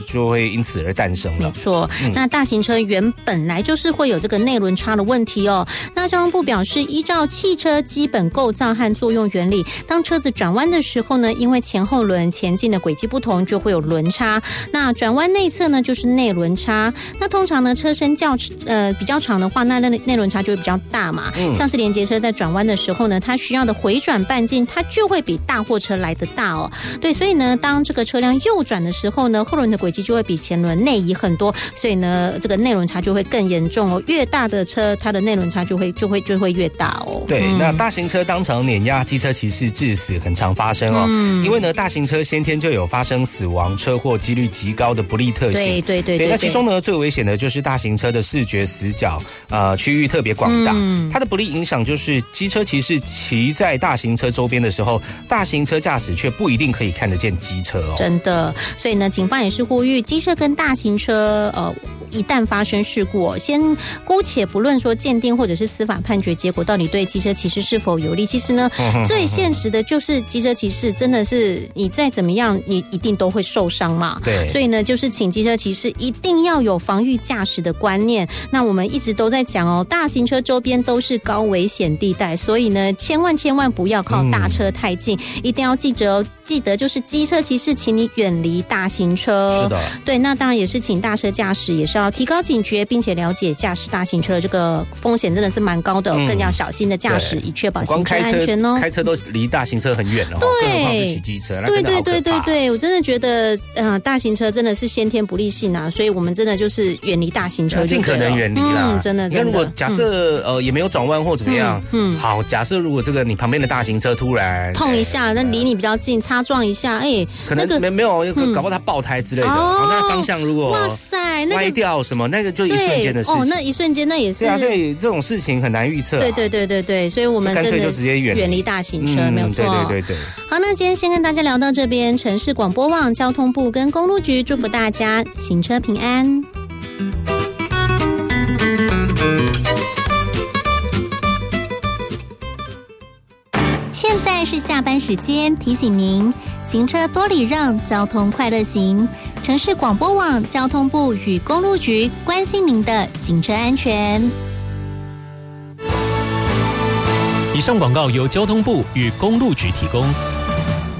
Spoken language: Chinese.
就会因此而诞生了。 没错，那大型车原本来就是会有这个内轮差的问题哦。那交通部表示，依照汽车基本构造和作用原理，当车子转弯的时候呢，因为前后轮前进的轨迹不同，就会有轮差。那转弯内侧呢，就是内轮差。那通常呢，车身比较长的话，那内轮差就会比较大嘛。像是连结车在转弯的时候呢，它需要的回转半径，它就会比大货车来得大哦。对，所以呢，当这个车辆右转的时候呢，后轮的轨迹就会比前轮内移很多，所以呢，这个内轮差就会更严重哦。越大的车，它的内轮差就会越大哦。 对，那大型车当场碾压机车骑士致死，很常发生哦。因为呢，大型车先天就有发生死亡、车祸几率极高的不利特性。对。那其中呢，最危险的就是大型车的视觉死角，区域特别广大。它的不利影响就是机车骑士骑在大型车周边的时候，大型车驾驶却不一定可以看得见机车哦。 真的，所以呢，警方也是呼吁机车跟大型车一旦发生事故，先姑且不论说鉴定或者是司法判决结果到底对机车骑士是否有利，其实呢，最现实的就是机车骑士真的是你再怎么样，你一定都会受伤嘛。 对， 所以呢，就是请机车骑士一定要有防御驾驶的观念。那我们一直都在讲哦，大型车周边都是高危险地带，所以呢，千万不要靠大车太近，一定要记得就是机车骑士，请你远离大型车。 是的， 对，那当然也是请大车驾驶也是要提高警觉，并且了解驾驶大型车的这个风险真的是蛮高的，更要小心的驾驶，以确保行车安全哦。 开车都离大型车很远了，更何况是骑机车，那真的好可怕。 对，我真的觉得大型车真的是先天不利性啊，所以我们真的就是远离大型车， 尽可能远离啦。 真的。 你看，如果假设也没有转弯或怎么样，好，假设如果这个你旁边的大型车突然碰一下，那离你比较近，擦撞一下， 可能没有，搞不好它爆胎之类的，那方向如果哇塞， 歪掉什么，那个就一瞬间的事情。 那一瞬间那也是。对啊， 所以这种事情很难预测。 对，所以我们真的干脆就直接远离大型车，没有错。 对。 好，那今天先跟大家聊到这边，城市广播网、交通部跟公路局祝福大家行车平安。现在是下班时间，提醒您行车多礼让，交通快乐行。城市广播网、交通部与公路局关心您的行车安全。 以上广告由交通部与公路局提供。